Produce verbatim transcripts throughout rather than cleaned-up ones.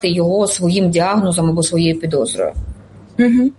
його своїм діагнозом або своєю підозрою. Угу.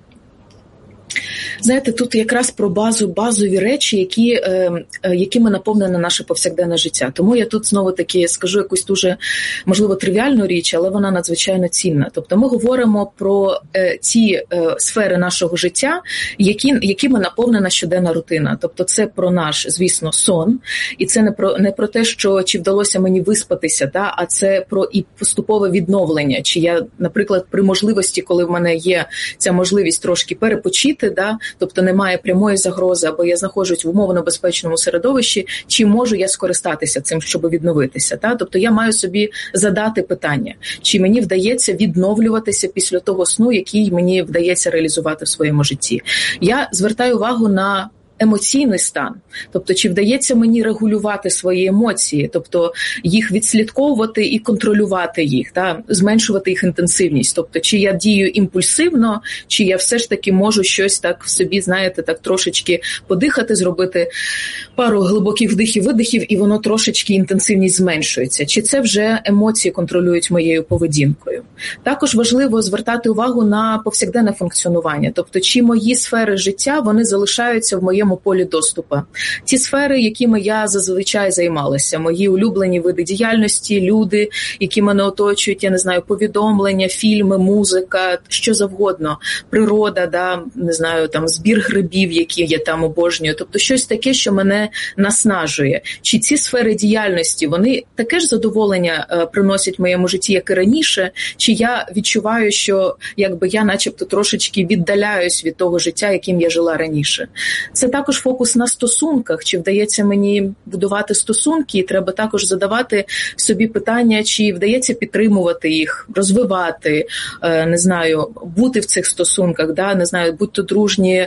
Знаєте, тут якраз про базу, базові речі, які, е, якими наповнене наше повсякденне життя. Тому я тут знову-таки скажу якусь дуже, можливо, тривіальну річ, але вона надзвичайно цінна. Тобто ми говоримо про е, ті е, сфери нашого життя, які, якими наповнена щоденна рутина. Тобто це про наш, звісно, сон, і це не про, не про те, що чи вдалося мені виспатися, та, а це про і поступове відновлення. Чи я, наприклад, при можливості, коли в мене є ця можливість трошки перепочити, да, тобто немає прямої загрози, або я знаходжусь в умовно безпечному середовищі, чи можу я скористатися цим, щоб відновитися. Та? Тобто я маю собі задати питання, чи мені вдається відновлюватися після того сну, який мені вдається реалізувати в своєму житті. Я звертаю увагу на емоційний стан, тобто чи вдається мені регулювати свої емоції, тобто їх відслідковувати і контролювати їх, та, зменшувати їх інтенсивність, тобто чи я дію імпульсивно, чи я все ж таки можу щось так в собі, знаєте, так трошечки подихати, зробити пару глибоких вдихів-видихів, і воно трошечки інтенсивність зменшується, чи це вже емоції контролюють моєю поведінкою. Також важливо звертати увагу на повсякденне функціонування, тобто чи мої сфери життя, вони залишаються в моєму полі доступу. Ті сфери, якими я зазвичай займалася, мої улюблені види діяльності, люди, які мене оточують, я не знаю, повідомлення, фільми, музика, що завгодно, природа, да, не знаю, там збір грибів, які я там обожнюю, тобто щось таке, що мене наснажує. Чи ці сфери діяльності, вони таке ж задоволення е, приносять в моєму житті, як і раніше, чи я відчуваю, що якби я начебто трошечки віддаляюсь від того життя, яким я жила раніше. Це також фокус на стосунках, чи вдається мені будувати стосунки, і треба також задавати собі питання, чи вдається підтримувати їх, розвивати, не знаю, бути в цих стосунках, да, не знаю, будь-то дружні,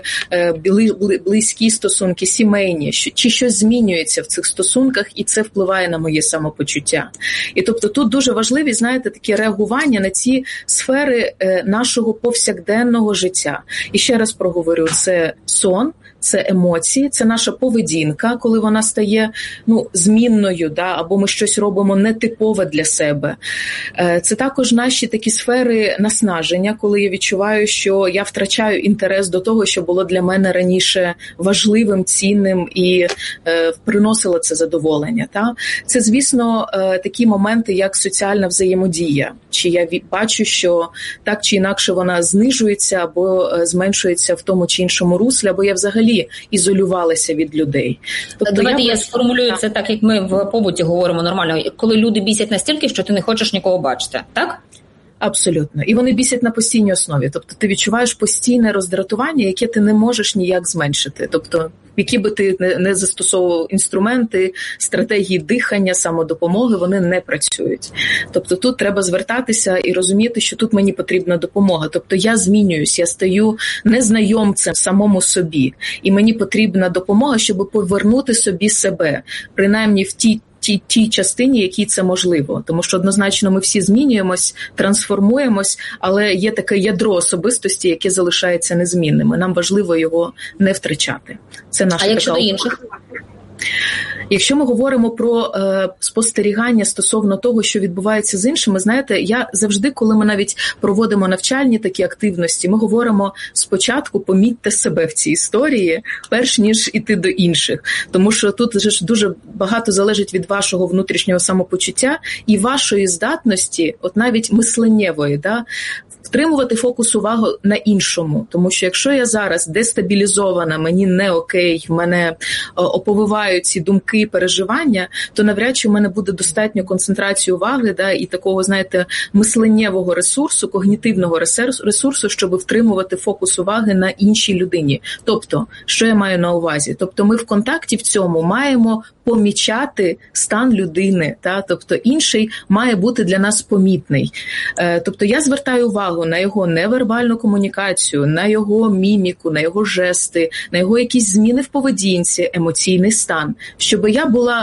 близькі стосунки, сімейні, чи щось змінюється в цих стосунках, і це впливає на моє самопочуття. І тобто тут дуже важливі, знаєте, такі реагування на ці сфери нашого повсякденного життя. І ще раз проговорю, це сон, це емоції, це наша поведінка, коли вона стає ну, змінною, да, або ми щось робимо нетипове для себе. Це також наші такі сфери наснаження, коли я відчуваю, що я втрачаю інтерес до того, що було для мене раніше важливим, цінним і е, приносило це задоволення. Та? Це, звісно, е, такі моменти, як соціальна взаємодія. Чи я бачу, що так чи інакше вона знижується або е, зменшується в тому чи іншому руслі, або я взагалі ізолювалися від людей. Тобто Давайте я, я сформулюю це так, як ми в побуті говоримо нормально. Коли люди бісять настільки, що ти не хочеш нікого бачити, так? Абсолютно. І вони бісять на постійній основі. Тобто ти відчуваєш постійне роздратування, яке ти не можеш ніяк зменшити. Тобто, які би ти не застосовував інструменти, стратегії дихання, самодопомоги, вони не працюють. Тобто тут треба звертатися і розуміти, що тут мені потрібна допомога. Тобто я змінююсь, я стаю незнайомцем самому собі. І мені потрібна допомога, щоб повернути собі себе. Принаймні в тій Тій, тій частині, якій це можливо. Тому що однозначно ми всі змінюємось, трансформуємось, але є таке ядро особистості, яке залишається незмінним. І нам важливо його не втрачати. Це наша а якщо така... до інших? Якщо ми говоримо про е, спостерігання стосовно того, що відбувається з іншими, знаєте, я завжди, коли ми навіть проводимо навчальні такі активності, ми говоримо спочатку помітьте себе в цій історії, перш ніж іти до інших. Тому що тут ж дуже багато залежить від вашого внутрішнього самопочуття і вашої здатності, от навіть мисленнєвої, да, втримувати фокус уваги на іншому. Тому що якщо я зараз дестабілізована, мені не окей, в мене оповивають ці думки, переживання, то навряд чи в мене буде достатньо концентрації уваги, да, і такого, знаєте, мисленнєвого ресурсу, когнітивного ресурсу, щоб втримувати фокус уваги на іншій людині. Тобто, що я маю на увазі? Тобто ми в контакті в цьому маємо помічати стан людини, та? Тобто інший має бути для нас помітний. Тобто я звертаю увагу на його невербальну комунікацію, на його міміку, на його жести, на його якісь зміни в поведінці, емоційний стан, щоб я була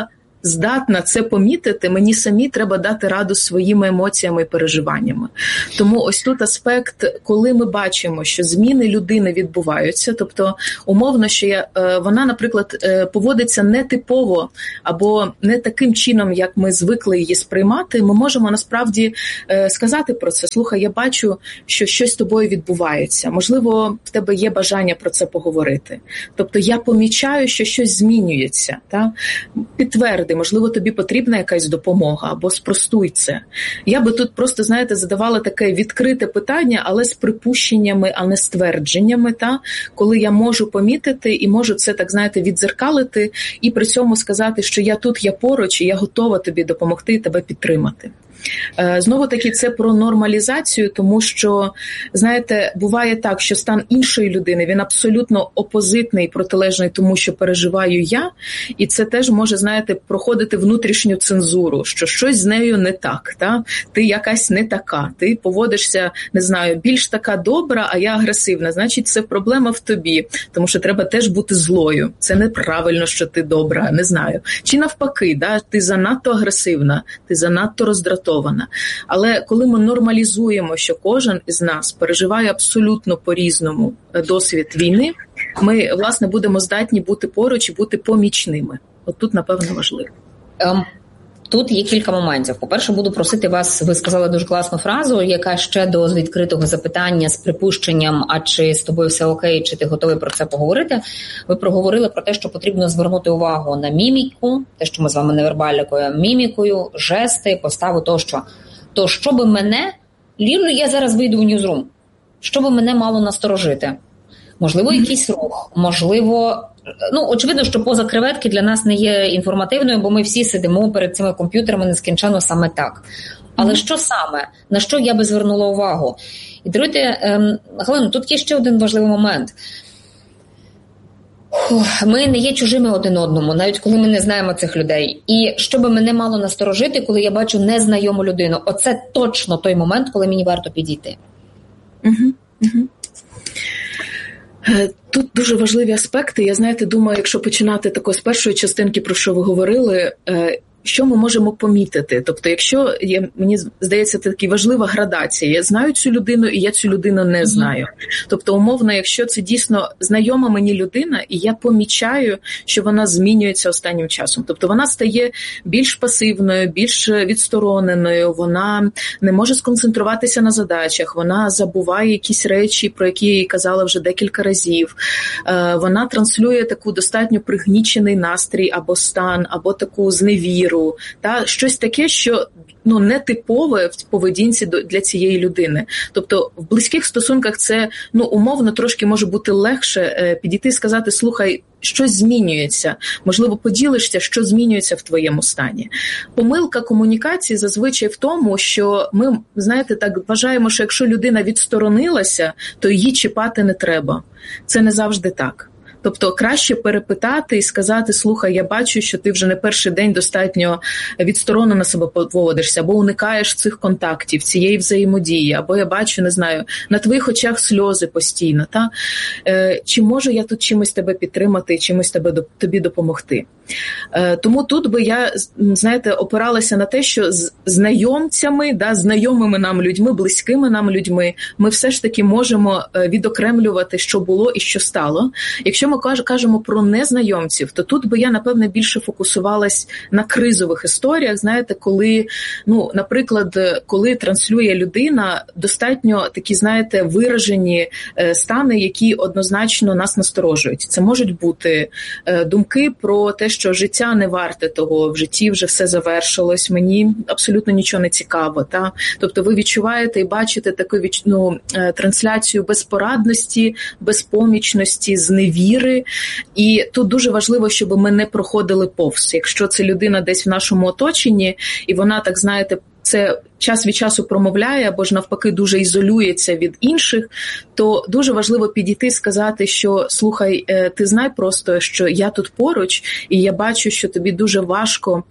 здатна це помітити, мені самі треба дати раду своїми емоціями і переживаннями. Тому ось тут аспект, коли ми бачимо, що зміни людини відбуваються, тобто умовно, що я, вона, наприклад, поводиться нетипово або не таким чином, як ми звикли її сприймати, ми можемо насправді сказати про це. Слухай, я бачу, що щось з тобою відбувається. Можливо, в тебе є бажання про це поговорити. Тобто я помічаю, що щось змінюється. Та? Підтверди, можливо, тобі потрібна якась допомога або спростуй це. Я би тут просто, знаєте, задавала таке відкрите питання, але з припущеннями, а не з твердженнями, та? Коли я можу помітити і можу це, так знаєте, віддзеркалити і при цьому сказати, що я тут, я поруч, і я готова тобі допомогти і тебе підтримати. Знову-таки це про нормалізацію, тому що, знаєте, буває так, що стан іншої людини, він абсолютно опозитний, протилежний тому, що переживаю я, і це теж може, знаєте, проходити внутрішню цензуру, що щось з нею не так, та? Ти якась не така, ти поводишся, не знаю, більш така добра, а я агресивна, значить це проблема в тобі, тому що треба теж бути злою, це неправильно, що ти добра, не знаю. Чи навпаки, да? Ти занадто агресивна, ти занадто роздратована. Але коли ми нормалізуємо, що кожен із нас переживає абсолютно по-різному досвід війни, ми, власне, будемо здатні бути поруч і бути помічними. От тут, напевно, важливо. Um. Тут є кілька моментів. По-перше, буду просити вас, ви сказали дуже класну фразу, яка ще до відкритого запитання з припущенням, а чи з тобою все окей, чи ти готовий про це поговорити. Ви проговорили про те, що потрібно звернути увагу на міміку, те, що ми з вами невербалікою, мімікою, жести, поставу тощо. То що би мене, Лілю, я зараз вийду в ньюзрум, що би мене мало насторожити? Можливо, якийсь рух, можливо... Ну, очевидно, що поза креветки для нас не є інформативною, бо ми всі сидимо перед цими комп'ютерами нескінченно саме так. Але mm-hmm. що саме? На що я би звернула увагу? І, даруйте, ем, Галино, тут є ще один важливий момент. Ми не є чужими один одному, навіть коли ми не знаємо цих людей. І що би мене мало насторожити, коли я бачу незнайому людину? Оце точно той момент, коли мені варто підійти. Угу, угу. Тут дуже важливі аспекти. Я, знаєте, думаю, якщо починати тако з першої частинки, про що ви говорили, що ми можемо помітити? Тобто, якщо, є, мені здається, це така важлива градація. Я знаю цю людину, і я цю людину не знаю. Тобто, умовно, якщо це дійсно знайома мені людина, і я помічаю, що вона змінюється останнім часом. Тобто, вона стає більш пасивною, більш відстороненою, вона не може сконцентруватися на задачах, вона забуває якісь речі, про які я їй казала вже декілька разів. Вона транслює таку достатньо пригнічений настрій або стан, або таку зневіру. Та щось таке, що ну не типове в поведінці для цієї людини. Тобто в близьких стосунках це ну умовно трошки може бути легше підійти і сказати: слухай, щось змінюється, можливо, поділишся, що змінюється в твоєму стані. Помилка комунікації зазвичай в тому, що ми, знаєте, так вважаємо, що якщо людина відсторонилася, то її чіпати не треба. Це не завжди так. Тобто краще перепитати і сказати: слухай, я бачу, що ти вже не перший день достатньо відсторонено себе поводишся, або уникаєш цих контактів, цієї взаємодії, або я бачу, не знаю, на твоїх очах сльози постійно. Та? Е, чи можу я тут чимось тебе підтримати, чимось тебе, тобі допомогти? Е, тому тут би я, знаєте, опиралася на те, що з знайомцями, да, знайомими нам людьми, близькими нам людьми, ми все ж таки можемо відокремлювати, що було і що стало. Якщо ми кажемо про незнайомців, то тут би я, напевне, більше фокусувалась на кризових історіях, знаєте, коли, ну, наприклад, коли транслює людина достатньо такі, знаєте, виражені стани, які однозначно нас насторожують. Це можуть бути думки про те, що життя не варте того, в житті вже все завершилось, мені абсолютно нічого не цікаво. Та? Тобто ви відчуваєте і бачите таку ну, трансляцію безпорадності, безпомічності, зневіри. І тут дуже важливо, щоб ми не проходили повз. Якщо це людина десь в нашому оточенні, і вона, так знаєте, це час від часу промовляє, або ж навпаки дуже ізолюється від інших, то дуже важливо підійти і сказати, що слухай, ти знай просто, що я тут поруч, і я бачу, що тобі дуже важко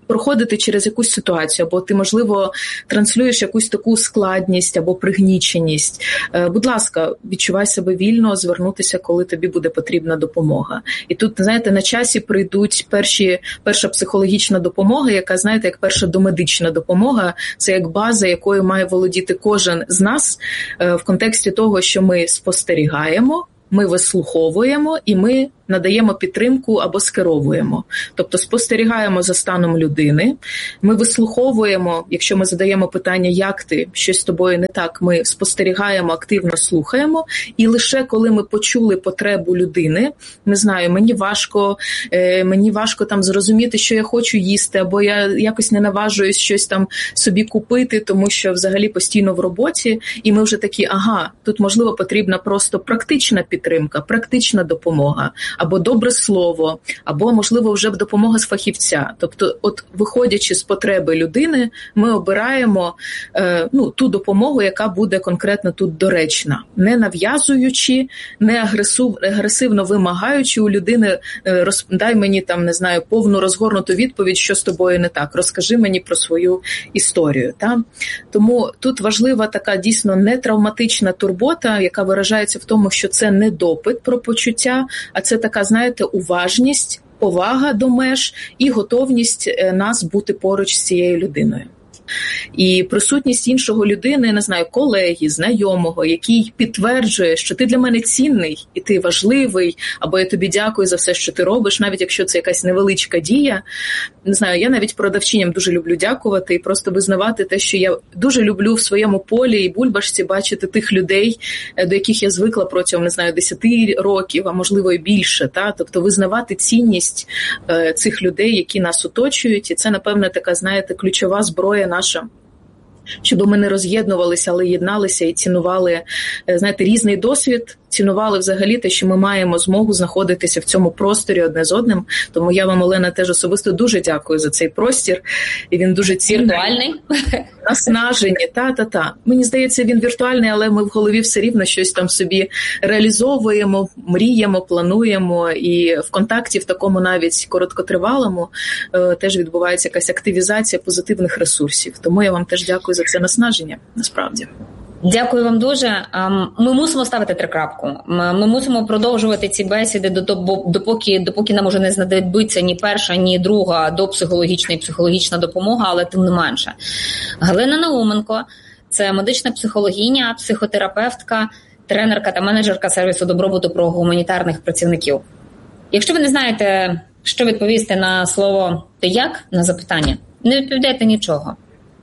проходити через якусь ситуацію, або ти, можливо, транслюєш якусь таку складність або пригніченість, будь ласка, відчувай себе вільно, звернутися, коли тобі буде потрібна допомога. І тут, знаєте, на часі прийдуть перші, перша психологічна допомога, яка, знаєте, як перша домедична допомога, це як база, якою має володіти кожен з нас в контексті того, що ми спостерігаємо, ми вислуховуємо і ми надаємо підтримку або скеровуємо. Тобто спостерігаємо за станом людини, ми вислуховуємо, якщо ми задаємо питання, як ти, щось з тобою не так, ми спостерігаємо, активно слухаємо, і лише коли ми почули потребу людини, не знаю, мені важко, мені важко там зрозуміти, що я хочу їсти, або я якось не наважуюсь щось там собі купити, тому що взагалі постійно в роботі, і ми вже такі, ага, тут, можливо, потрібна просто практична підтримка, практична допомога, або добре слово, або, можливо, вже допомога з фахівця. Тобто, от виходячи з потреби людини, ми обираємо е, ну, ту допомогу, яка буде конкретно тут доречна. Не нав'язуючи, не агресив, агресивно вимагаючи у людини, е, роз, дай мені там, не знаю, повну розгорнуту відповідь, що з тобою не так, розкажи мені про свою історію. Та? Тому тут важлива така дійсно нетравматична турбота, яка виражається в тому, що це не допит про почуття, а це така, знаєте, уважність, повага до меж і готовність нас бути поруч з цією людиною. І присутність іншого людини, не знаю, колеги, знайомого, який підтверджує, що ти для мене цінний і ти важливий, або я тобі дякую за все, що ти робиш, навіть якщо це якась невеличка дія. Не знаю, я навіть продавчиням дуже люблю дякувати і просто визнавати те, що я дуже люблю в своєму полі і бульбашці бачити тих людей, до яких я звикла протягом, не знаю, десяти років, а можливо і більше. Та? Тобто визнавати цінність е, цих людей, які нас оточують, і це, напевне, така, знаєте, ключова зброя наша, щоб ми не роз'єднувалися, але єдналися і цінували, знаєте, різний досвід, цінували взагалі те, що ми маємо змогу знаходитися в цьому просторі одне з одним. Тому я вам, Олена, теж особисто дуже дякую за цей простір. І він дуже цінний. Віртуальний? Наснажені, та-та-та. Мені здається, він віртуальний, але ми в голові все рівно щось там собі реалізовуємо, мріємо, плануємо. І в контакті, в такому навіть короткотривалому, теж відбувається якась активізація позитивних ресурсів. Тому я вам теж дякую за це наснаження, насправді. Дякую вам дуже. Ми мусимо ставити трикрапку. Ми мусимо продовжувати ці бесіди допоки, допоки нам уже не знадобиться ні перша, ні друга допсихологічна і психологічна допомога, але тим не менше. Галина Науменко – це медична психологиня, психотерапевтка, тренерка та менеджерка сервісу добробуту про гуманітарних працівників. Якщо ви не знаєте, що відповісти на слово «ти як?» на запитання, не відповідайте нічого,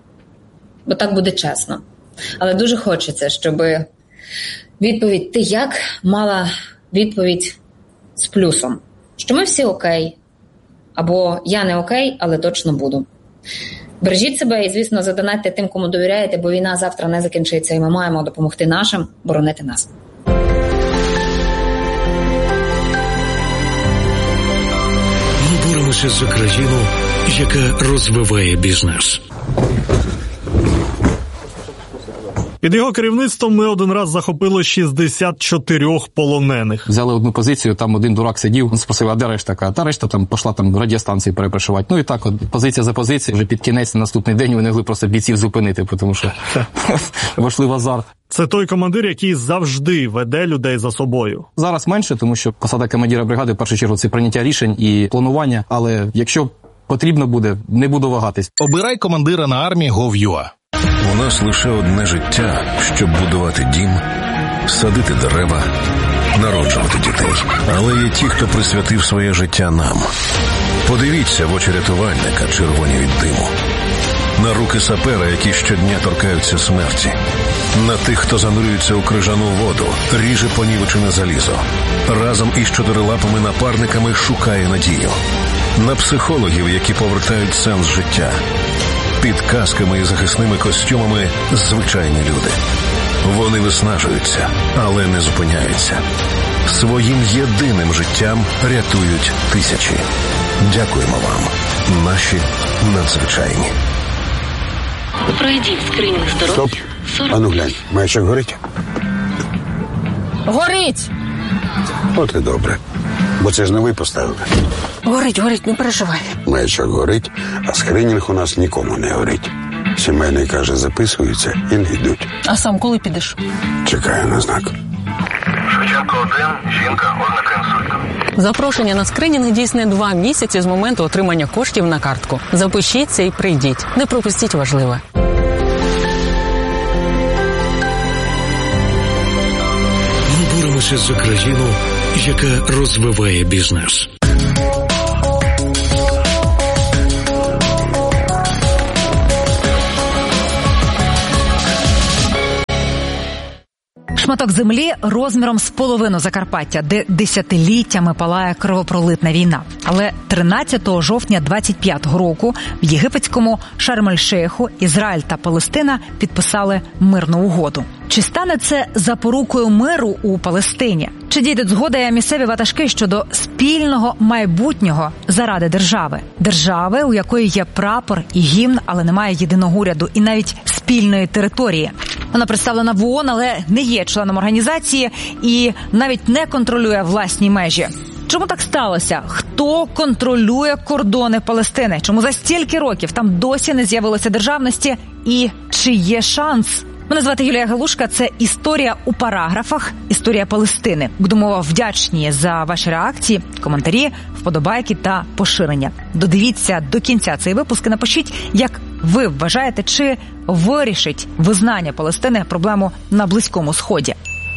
бо так буде чесно. Але дуже хочеться, щоб відповідь «ти як?» мала відповідь з плюсом. Що ми всі окей, або я не окей, але точно буду. Бережіть себе і, звісно, задонатьте тим, кому довіряєте, бо війна завтра не закінчиться, і ми маємо допомогти нашим боронити нас. Ми боремося за країну, яка розвиває бізнес. Під його керівництвом ми один раз захопили шістдесят чотири полонених. Взяли одну позицію, там один дурак сидів, спросив, а де решта? Така, та решта там пішла там радіостанції перепрошувати. Ну і так от, позиція за позицією, вже під кінець на наступний день вони могли просто бійців зупинити, тому що вийшли в азарт. Це той командир, який завжди веде людей за собою. Зараз менше, тому що посада командира бригади, в першу чергу, це прийняття рішень і планування, але якщо потрібно буде, не буду вагатись. Обирай командира на армії точка гов точка ю а. У нас лише одне життя, щоб будувати дім, садити дерева, народжувати дітей. Але є ті, хто присвятив своє життя нам. Подивіться в очі рятувальника, червоні від диму. На руки сапера, які щодня торкаються смерті. На тих, хто занурюється у крижану воду, ріже понівечене залізо. Разом із чотирилапими напарниками шукає надію. На психологів, які повертають сенс життя. Під касками і захисними костюмами звичайні люди. Вони виснажуються, але не зупиняються. Своїм єдиним життям рятують тисячі. Дякуємо вам, наші надзвичайні. Пройдіть скринінг здоров'я. Стоп. Ану глянь, маячок горить? Горить! От і добре. Бо це ж не ви поставили. Горить, горить, не переживай. Маячок горить, а скринінг у нас нікому не горить. Сімейний, каже, записуються і не йдуть. А сам коли підеш? Чекаю на знак. Шевченко один, жінка, ознака інсульту. Запрошення на скринінг дійсне два місяці з моменту отримання коштів на картку. Запишіться і прийдіть. Не пропустіть важливе. Ми боремося за країну, яка розвиває бізнес. Шматок землі розміром з половину Закарпаття, де десятиліттями палає кровопролитна війна. Але тринадцятого жовтня двадцять п'ятого року в єгипетському Шарм-ель-Шейху Ізраїль та Палестина підписали мирну угоду. Чи стане це запорукою миру у Палестині? Чи дійдуть згоди місцеві ватажки щодо спільного майбутнього заради держави? Держави, у якої є прапор і гімн, але немає єдиного уряду і навіть спільної території. Вона представлена в ООН, але не є членом організації і навіть не контролює власні межі. Чому так сталося? Хто контролює кордони Палестини? Чому за стільки років там досі не з'явилося державності? І чи є шанс? Мене звати Юлія Галушка, це «Історія у параграфах», історія Палестини. Будемо вдячні за ваші реакції, коментарі, вподобайки та поширення. Додивіться до кінця цей випуск і напишіть, як ви вважаєте, чи вирішить визнання Палестини проблему на Близькому Сході.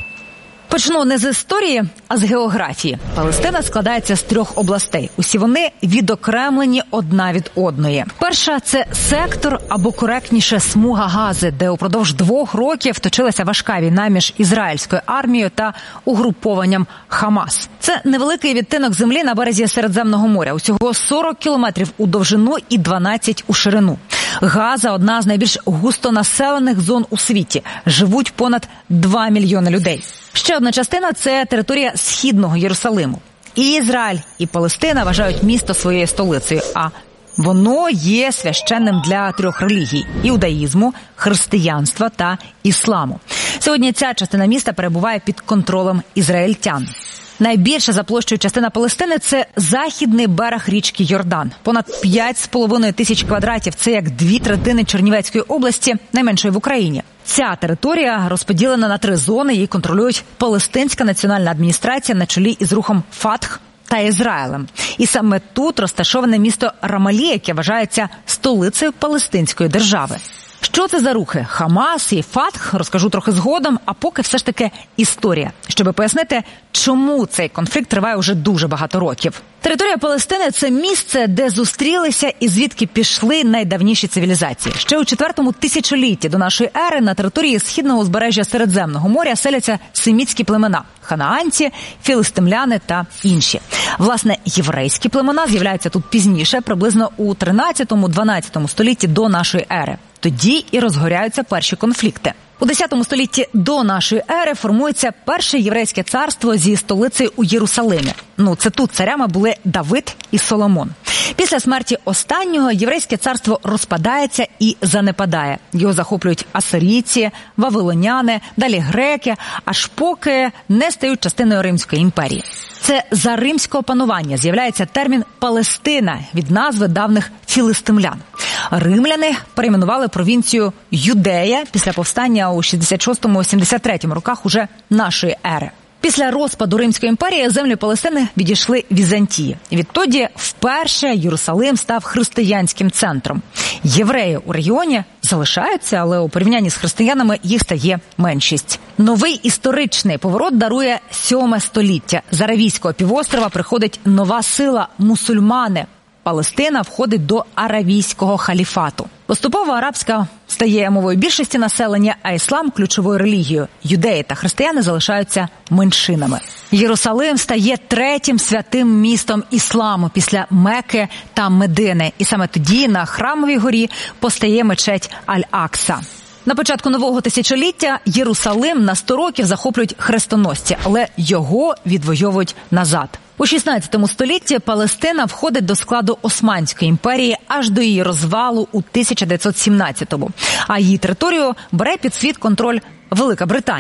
Почну не з історії, а з географії. Палестина складається з трьох областей. Усі вони відокремлені одна від одної. Перша – це сектор, або коректніше смуга Гази, де упродовж двох років точилася важка війна між ізраїльською армією та угрупованням Хамас. Це невеликий відтинок землі на березі Середземного моря. Усього сорок кілометрів у довжину і дванадцять у ширину. Газа – одна з найбільш густонаселених зон у світі. Живуть понад два мільйони людей. Ще одна частина – це територія Східного Єрусалиму. І Ізраїль, і Палестина вважають місто своєю столицею, а воно є священним для трьох релігій – іудаїзму, християнства та ісламу. Сьогодні ця частина міста перебуває під контролем ізраїльтян. Найбільша за площею частина Палестини – це західний берег річки Йордан. Понад п'ять з половиною тисяч квадратів – це як дві третини Чернівецької області, найменшої в Україні. Ця територія розподілена на три зони, її контролюють Палестинська національна адміністрація на чолі із рухом Фатх та Ізраїлем. І саме тут розташоване місто Рамалі, яке вважається столицею Палестинської держави. Що це за рухи? Хамас і Фатх розкажу трохи згодом, а поки все ж таки історія, щоб пояснити, чому цей конфлікт триває уже дуже багато років. Територія Палестини – це місце, де зустрілися і звідки пішли найдавніші цивілізації. Ще у четвертому тисячолітті до нашої ери на території східного узбережжя Середземного моря селяться семітські племена – ханаанці, філистимляни та інші. Власне, єврейські племена з'являються тут пізніше, приблизно у тринадцятому-дванадцятому столітті до нашої ери. Тоді і розгоряються перші конфлікти. У десятому столітті до нашої ери формується перше єврейське царство зі столицею у Єрусалимі. Ну, це тут царями були Давид і Соломон. Після смерті останнього єврейське царство розпадається і занепадає. Його захоплюють асирійці, вавилоняни, далі греки, аж поки не стають частиною Римської імперії. Це за римського панування з'являється термін «Палестина» від назви давних філистимлян. Римляни перейменували провінцію Юдея після повстання у шістдесят шостому - сімдесят третьому роках уже нашої ери. Після розпаду Римської імперії землі Палестини відійшли Візантії. Відтоді вперше Єрусалим став християнським центром. Євреї у регіоні залишаються, але у порівнянні з християнами їх стає меншість. Новий історичний поворот дарує сьоме століття. З Аравійського півострова приходить нова сила – мусульмани. Палестина входить до Аравійського халіфату. Поступово арабська стає мовою більшості населення, а іслам – ключовою релігією. Юдеї та християни залишаються меншинами. Єрусалим стає третім святим містом ісламу після Мекки та Медини. І саме тоді на Храмовій горі постає мечеть Аль-Акса. На початку нового тисячоліття Єрусалим на сто років захоплюють хрестоносці, але його відвоюють назад. У шістнадцятому столітті Палестина входить до складу Османської імперії аж до її розвалу у тисяча дев'ятсот сімнадцятому. А її територію бере під свій контроль Велика Британія.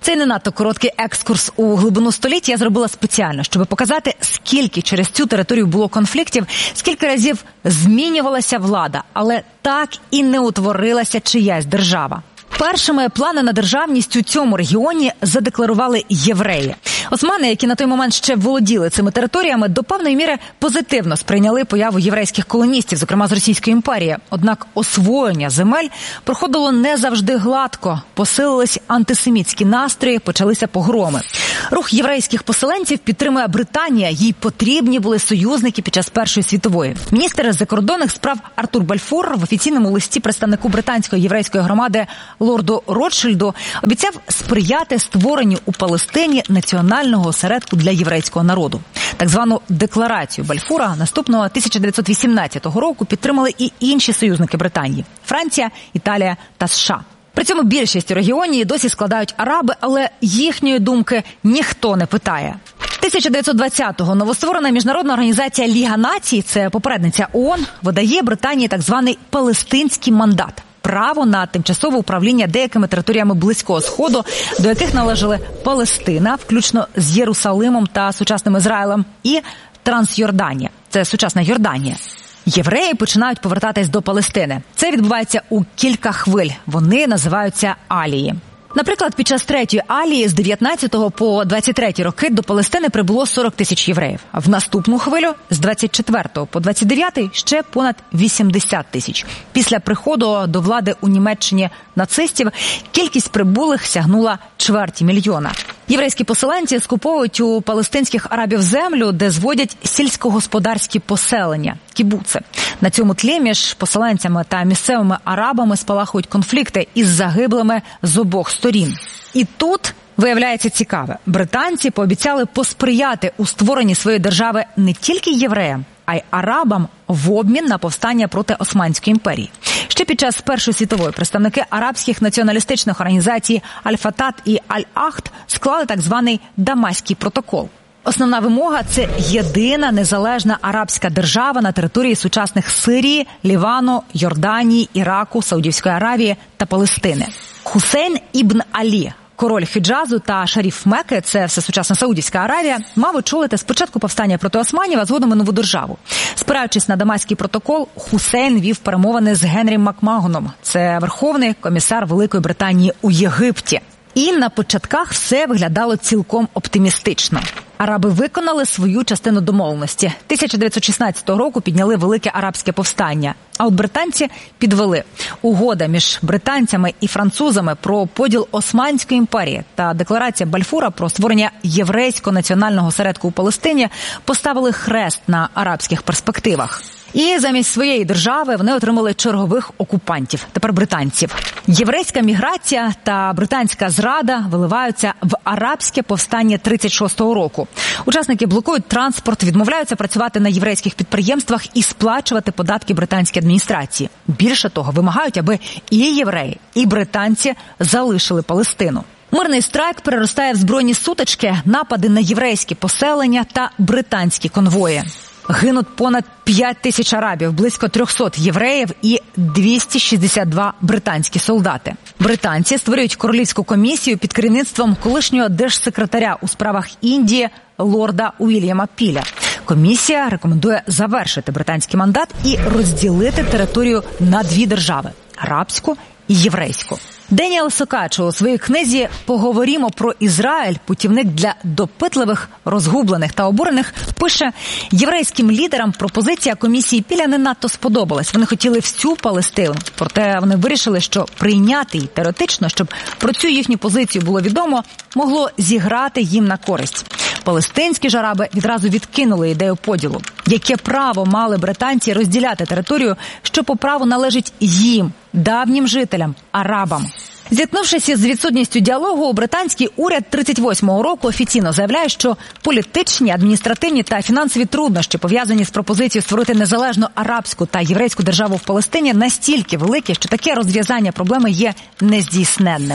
Цей не надто короткий екскурс у глибину століть я зробила спеціально, щоб показати, скільки через цю територію було конфліктів, скільки разів змінювалася влада, але так і не утворилася чиясь держава. Першими плани на державність у цьому регіоні задекларували євреї. Османи, які на той момент ще володіли цими територіями, до певної міри позитивно сприйняли появу єврейських колоністів, зокрема з Російської імперії. Однак освоєння земель проходило не завжди гладко. Посилились антисемітські настрої, почалися погроми. Рух єврейських поселенців підтримує Британія. Їй потрібні були союзники під час Першої світової. Міністр закордонних справ Артур Бальфур в офіційному листі представнику британської єврейської громади лорду Ротшильду обіцяв сприяти створенню у Палестині національного осередку для єврейського народу. Так звану декларацію Бальфура наступного тисяча дев'ятсот вісімнадцятого року підтримали і інші союзники Британії – Франція, Італія та США. При цьому більшість у регіоні досі складають араби, але їхньої думки ніхто не питає. тисяча дев'ятсот двадцятого новостворена міжнародна організація Ліга Націй, це попередниця ООН, видає Британії так званий палестинський мандат. Право на тимчасове управління деякими територіями Близького Сходу, до яких належали Палестина, включно з Єрусалимом та сучасним Ізраїлем, і Трансйорданія, це сучасна Йорданія. Євреї починають повертатись до Палестини. Це відбувається у кілька хвиль. Вони називаються алії. Наприклад, під час третьої алії з дев'ятнадцятого по двадцять третій роки до Палестини прибуло сорок тисяч євреїв. А в наступну хвилю з двадцять четвертого по двадцять дев'ятий ще понад вісімдесят тисяч. Після приходу до влади у Німеччині нацистів кількість прибулих сягнула чверті мільйона. Єврейські поселенці скуповують у палестинських арабів землю, де зводять сільськогосподарські поселення – кібуци. На цьому тлі між поселенцями та місцевими арабами спалахують конфлікти із загиблими з обох сторін. І тут виявляється цікаве. Британці пообіцяли посприяти у створенні своєї держави не тільки євреям, а й арабам в обмін на повстання проти Османської імперії. Ще під час Першої світової представники арабських націоналістичних організацій Аль-Фатат і Аль-Ахд склали так званий Дамаський протокол. Основна вимога – це єдина незалежна арабська держава на території сучасних Сирії, Лівану, Йорданії, Іраку, Саудівської Аравії та Палестини. Хусейн ібн Алі, король Хіджазу та шаріф Мекки, це все сучасна Саудівська Аравія, мав очолити спочатку повстання проти османів, а згодом і нову державу. Спираючись на Дамаський протокол, Хусейн вів перемовини з Генрім Макмагоном. Це верховний комісар Великої Британії у Єгипті. І на початках все виглядало цілком оптимістично. Араби виконали свою частину домовленості. тисяча дев'ятсот шістнадцятого року підняли велике арабське повстання. А от британці підвели. Угода між британцями і французами про поділ Османської імперії та декларація Бальфура про створення єврейського національного осередку у Палестині поставили хрест на арабських перспективах. І замість своєї держави вони отримали чергових окупантів, тепер британців. Єврейська міграція та британська зрада виливаються в арабське повстання тридцять шостого року. Учасники блокують транспорт, відмовляються працювати на єврейських підприємствах і сплачувати податки британській адміністрації. Більше того, вимагають, аби і євреї, і британці залишили Палестину. Мирний страйк переростає в збройні сутички, напади на єврейські поселення та британські конвої. Гинуть понад п'ять тисяч арабів, близько триста євреїв і двісті шістдесят два британські солдати. Британці створюють королівську комісію під керівництвом колишнього держсекретаря у справах Індії лорда Уільяма Піля. Комісія рекомендує завершити британський мандат і розділити територію на дві держави – арабську і єврейську. Деніел Сокачо у своїй книзі «Поговоримо про Ізраїль. Путівник для допитливих, розгублених та обурених» пише, єврейським лідерам пропозиція комісії Піля не надто сподобалась. Вони хотіли всю Палестину, проте вони вирішили, що прийняти її теоретично, щоб про цю їхню позицію було відомо, могло зіграти їм на користь. Палестинські ж араби відразу відкинули ідею поділу. Яке право мали британці розділяти територію, що по праву належить їм, давнім жителям, арабам? Зіткнувшись із відсутністю діалогу, британський уряд тридцять восьмого року офіційно заявляє, що політичні, адміністративні та фінансові труднощі, пов'язані з пропозицією створити незалежну арабську та єврейську державу в Палестині, настільки великі, що таке розв'язання проблеми є нездійсненним.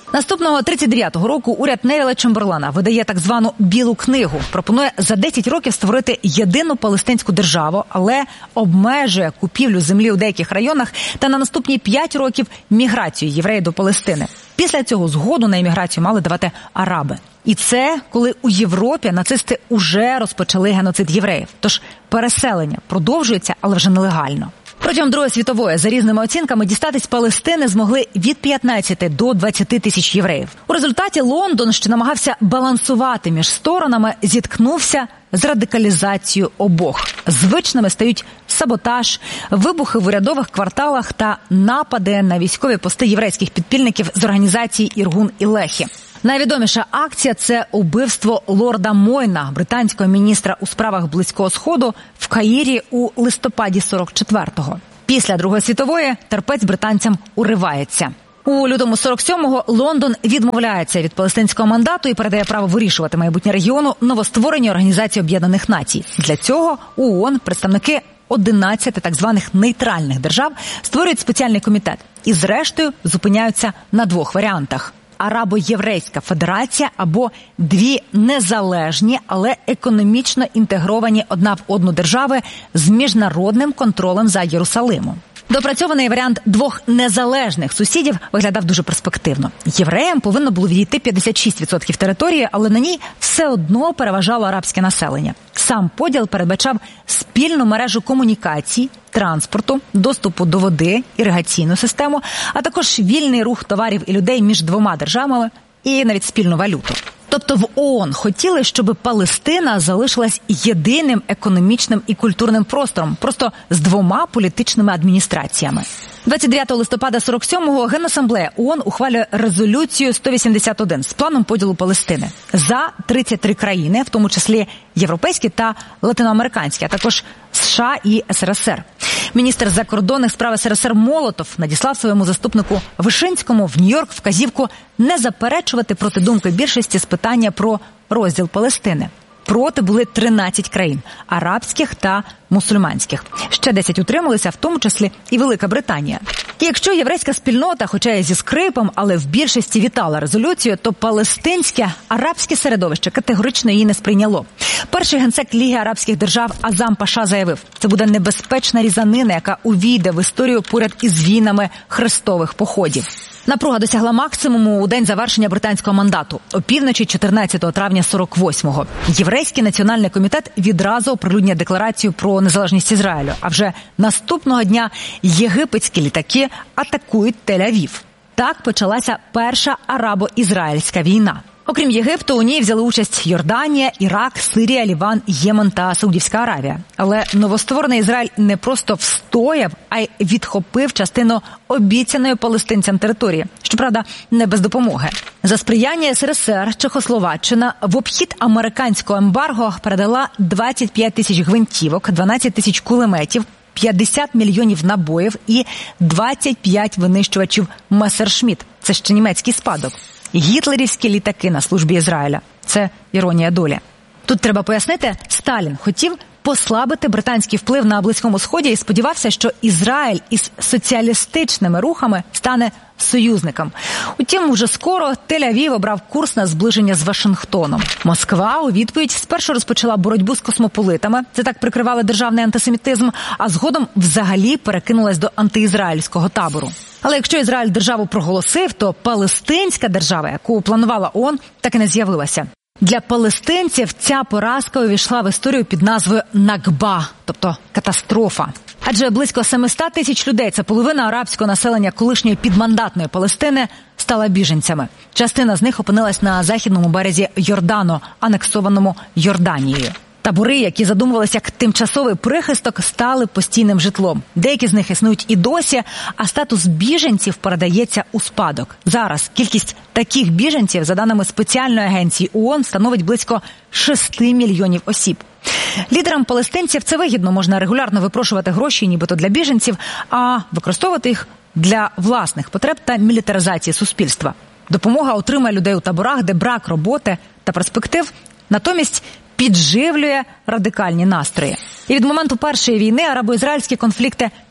Наступного тридцять дев'ятого року уряд Невіла Чемберлена видає так звану «білу книгу». Пропонує за десять років створити єдину палестинську державу, але обмежує купівлю землі у деяких районах та на наступні п'ять років міграцію євреїв до Палестини. Після цього згоду на імміграцію мали давати араби. І це коли у Європі нацисти уже розпочали геноцид євреїв. Тож переселення продовжується, але вже нелегально. Протягом Другої світової, за різними оцінками, дістатись Палестини змогли від п'ятнадцяти до двадцяти тисяч євреїв. У результаті Лондон, що намагався балансувати між сторонами, зіткнувся з радикалізацією обох. Звичними стають саботаж, вибухи в урядових кварталах та напади на військові пости єврейських підпільників з організації Іргун і Лехі. Найвідоміша акція – це убивство лорда Мойна, британського міністра у справах Близького Сходу, в Каїрі у листопаді сорок четвертого. Після Другої світової терпець британцям уривається. У лютому сорок сьомого Лондон відмовляється від палестинського мандату і передає право вирішувати майбутнє регіону новоствореній Організації Об'єднаних Націй. Для цього у ООН представники одинадцяти так званих нейтральних держав створюють спеціальний комітет і зрештою зупиняються на двох варіантах. Арабо-Єврейська федерація або дві незалежні, але економічно інтегровані одна в одну держави з міжнародним контролем за Єрусалимом. Допрацьований варіант двох незалежних сусідів виглядав дуже перспективно. Євреям повинно було відійти п'ятдесят шість відсотків території, але на ній все одно переважало арабське населення. Сам поділ передбачав спільну мережу комунікацій, транспорту, доступу до води, іригаційну систему, а також вільний рух товарів і людей між двома державами і навіть спільну валюту. Тобто в ООН хотіли, щоб Палестина залишилась єдиним економічним і культурним простором, просто з двома політичними адміністраціями. двадцять дев'ятого листопада сорок сьомого Генасамблея ООН ухвалює резолюцію сто вісімдесят один з планом поділу Палестини. За тридцять три країни, в тому числі європейські та латиноамериканські, а також США і СРСР. Міністр закордонних справ СРСР Молотов надіслав своєму заступнику Вишинському в Нью-Йорк вказівку не заперечувати проти думки більшості з питання про розділ Палестини. Проти були тринадцять країн – арабських та мусульманських. Ще десять утрималися, в тому числі і Велика Британія. І якщо єврейська спільнота, хоча й зі скрипом, але в більшості вітала резолюцію, то палестинське арабське середовище категорично її не сприйняло. Перший генсек Ліги арабських держав Азам Паша заявив, це буде небезпечна різанина, яка увійде в історію поряд із війнами хрестових походів. Напруга досягла максимуму у день завершення британського мандату, опівночі чотирнадцятого травня сорок восьмого. Єврейський національний комітет відразу оприлюднює декларацію про незалежність Ізраїлю, а вже наступного дня єгипетські літаки атакують Тель-Авів. Так почалася перша арабо-ізраїльська війна. Окрім Єгипту, у ній взяли участь Йорданія, Ірак, Сирія, Ліван, Ємен та Саудівська Аравія. Але новостворений Ізраїль не просто встояв, а й відхопив частину обіцяної палестинцям території. Щоправда, не без допомоги. За сприяння СРСР Чехословаччина в обхід американського ембарго передала двадцять п'ять тисяч гвинтівок, дванадцять тисяч кулеметів, п'ятдесят мільйонів набоїв і двадцять п'ять винищувачів Месершмітт. Це ще німецький спадок. Гітлерівські літаки на службі Ізраїля. Це іронія долі. Тут треба пояснити, Сталін хотів послабити британський вплив на Близькому Сході і сподівався, що Ізраїль із соціалістичними рухами стане союзником. Утім, вже скоро Тель-Авів обрав курс на зближення з Вашингтоном. Москва у відповідь спершу розпочала боротьбу з космополитами, це так прикривали державний антисемітизм, а згодом взагалі перекинулась до антиізраїльського табору. Але якщо Ізраїль державу проголосив, то палестинська держава, яку планувала ООН, так і не з'явилася. Для палестинців ця поразка увійшла в історію під назвою Накба, тобто катастрофа. Адже близько семисот тисяч людей, це половина арабського населення колишньої підмандатної Палестини, стала біженцями. Частина з них опинилась на західному березі Йордану, анексованому Йорданією. Табори, які задумувалися як тимчасовий прихисток, стали постійним житлом. Деякі з них існують і досі, а статус біженців передається у спадок. Зараз кількість таких біженців, за даними спеціальної агенції ООН, становить близько шести мільйонів осіб. Лідерам палестинців це вигідно, можна регулярно випрошувати гроші нібито для біженців, а використовувати їх для власних потреб та мілітаризації суспільства. Допомога отримає людей у таборах, де брак роботи та перспектив, натомість підживлює радикальні настрої. І від моменту першої війни арабо-ізраїльські конфлікти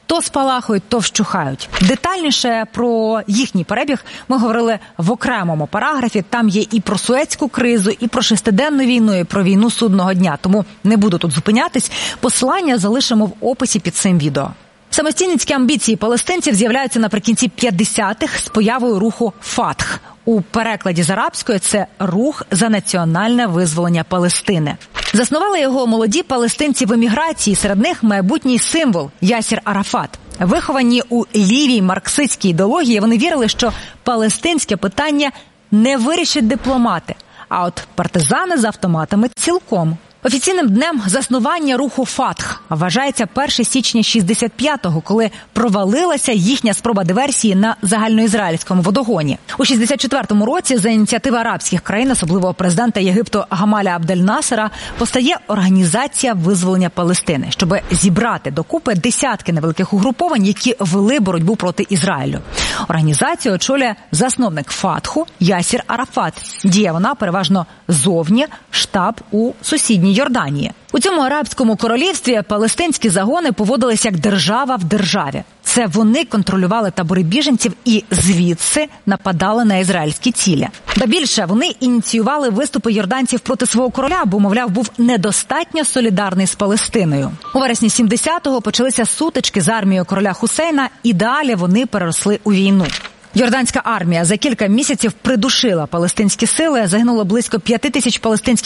то спалахують, то вщухають. Детальніше про їхній перебіг ми говорили в окремому параграфі. Там є і про Суецьку кризу, і про шестиденну війну, і про війну судного дня. Тому не буду тут зупинятись. Посилання залишимо в описі під цим відео. Самостійницькі амбіції палестинців з'являються наприкінці п'ятдесятих з появою руху «Фатх». У перекладі з арабської це «Рух за національне визволення Палестини». Заснували його молоді палестинці в еміграції, серед них майбутній символ Ясір Арафат. Виховані у лівій марксистській ідеології, вони вірили, що палестинське питання не вирішать дипломати, а от партизани з автоматами цілком. Офіційним днем заснування руху «Фатх» вважається перше січня шістдесят п'ятого, коли провалилася їхня спроба диверсії на загальноізраїльському водогоні. У шістдесят четвертому році за ініціативи арабських країн, особливо президента Єгипту Гамаля Абдель-Насера, постає Організація визволення Палестини, щоб зібрати докупи десятки невеликих угруповань, які вели боротьбу проти Ізраїлю. Організацію очолює засновник «Фатху» Ясір Арафат. Діє вона переважно зовні, штаб у сусідній Йорданії. У цьому арабському королівстві палестинські загони поводилися як держава в державі. Це вони контролювали табори біженців і звідси нападали на ізраїльські цілі. Ба більше, вони ініціювали виступи йорданців проти свого короля, бо, мовляв, був недостатньо солідарний з Палестиною. У вересні сімдесятого почалися сутички з армією короля Хусейна, і далі вони переросли у війну. Йорданська армія за кілька місяців придушила палестинські сили, загинуло близько п'яти тисяч палестинських